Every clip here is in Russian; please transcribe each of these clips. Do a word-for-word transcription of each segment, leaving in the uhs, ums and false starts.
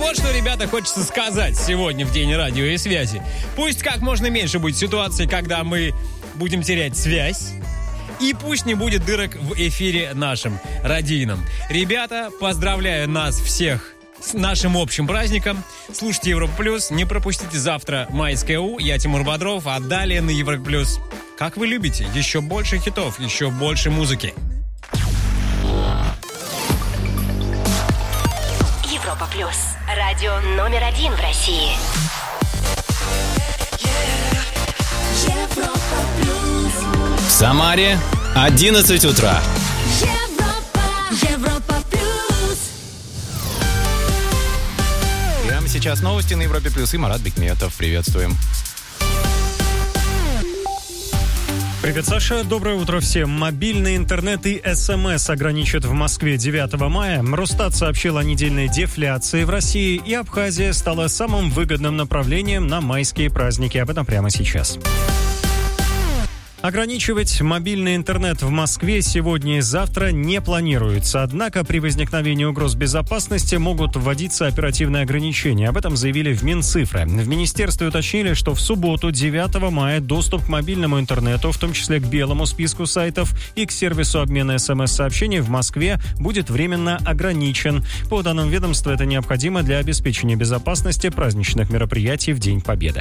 Вот что, ребята, хочется сказать сегодня в День радио и связи. Пусть как можно меньше будет ситуаций, когда мы будем терять связь. И пусть не будет дырок в эфире нашим радийном. Ребята, поздравляю нас всех с нашим общим праздником. Слушайте Европа Плюс, не пропустите завтра Майское У. Я Тимур Бодров, а далее на Европа Плюс. Как вы любите, еще больше хитов, еще больше музыки. Европа Плюс. Радио номер один в России. Европа Плюс. В Самаре одиннадцать утра. Европа, Европа Плюс. Прямо сейчас новости на Европе Плюс и Марат Бекметов. Приветствуем. Привет, Саша. Доброе утро всем. Мобильный интернет и СМС ограничат в Москве девятого мая. Росстат сообщил о недельной дефляции в России, и Абхазия стала самым выгодным направлением на майские праздники. Об этом прямо сейчас. Ограничивать мобильный интернет в Москве сегодня и завтра не планируется. Однако при возникновении угроз безопасности могут вводиться оперативные ограничения. Об этом заявили в Минцифры. В министерстве уточнили, что в субботу, девятого мая, доступ к мобильному интернету, в том числе к белому списку сайтов и к сервису обмена СМС-сообщений в Москве, будет временно ограничен. По данным ведомства, это необходимо для обеспечения безопасности праздничных мероприятий в День Победы.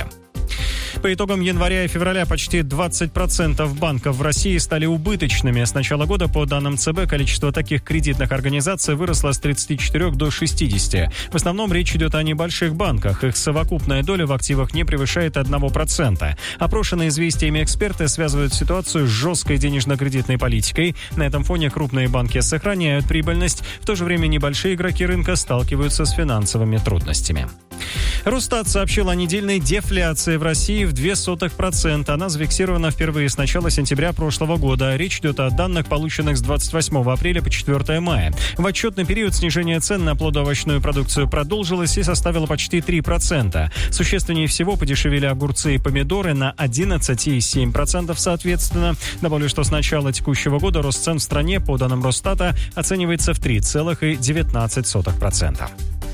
По итогам января и февраля почти двадцать процентов банков в России стали убыточными. С начала года, по данным ЦБ, количество таких кредитных организаций выросло с тридцати четырёх до шестидесяти. В основном речь идет о небольших банках. Их совокупная доля в активах не превышает одного процента. Опрошенные известиями эксперты связывают ситуацию с жесткой денежно-кредитной политикой. На этом фоне крупные банки сохраняют прибыльность. В то же время небольшие игроки рынка сталкиваются с финансовыми трудностями. Росстат сообщил о недельной дефляции в России в ноль целых две десятых процента. Она зафиксирована впервые с начала сентября прошлого года. Речь идет о данных, полученных с двадцать восьмого апреля по четвёртого мая. В отчетный период снижение цен на плодоовощную продукцию продолжилось и составило почти три процента. Существеннее всего подешевели огурцы и помидоры на одиннадцать и семь десятых процента соответственно. Добавлю, что с начала текущего года рост цен в стране, по данным Росстата, оценивается в три целых девятнадцать сотых процента.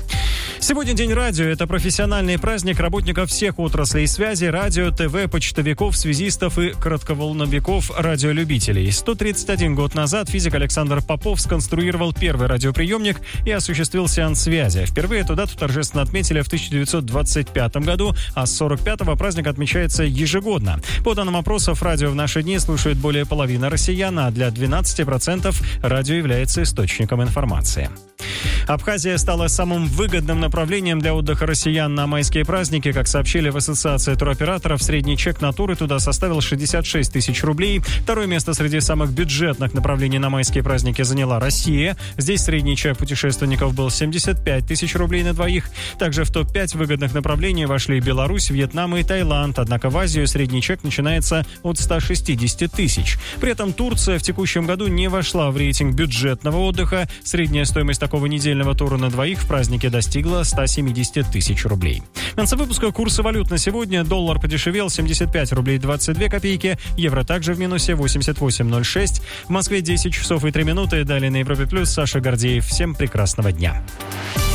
Сегодня День радио. Это профессиональный праздник работников всех отраслей связи, радио, ТВ, почтовиков, связистов и коротковолновиков, радиолюбителей. сто тридцать один год назад физик Александр Попов сконструировал первый радиоприемник и осуществил сеанс связи. Впервые эту дату торжественно отметили в тысяча девятьсот двадцать пятом году, а с сорок пятого праздник отмечается ежегодно. По данным опросов, радио в наши дни слушают более половины россиян, а для двенадцати процентов радио является источником информации. Абхазия стала самым выгодным направлением для отдыха россиян на майские праздники. Как сообщили в Ассоциации туроператоров, средний чек на туры туда составил шестьдесят шесть тысяч рублей. Второе место среди самых бюджетных направлений на майские праздники заняла Россия. Здесь средний чек путешественников был семьдесят пять тысяч рублей на двоих. Также в топ пять выгодных направлений вошли Беларусь, Вьетнам и Таиланд. Однако в Азию средний чек начинается от ста шестидесяти тысяч. При этом Турция в текущем году не вошла в рейтинг бюджетного отдыха. Средняя стоимость такого недельного тура на двоих в празднике достигла ста семидесяти тысяч рублей. В конце выпуска курсы валют на сегодня. Доллар подешевел семьдесят пять рублей двадцать две копейки. Евро также в минусе восемьдесят восемь ноль шесть. В Москве десять часов и три минуты. Далее на Европе Плюс Саша Гордеев. Всем прекрасного дня.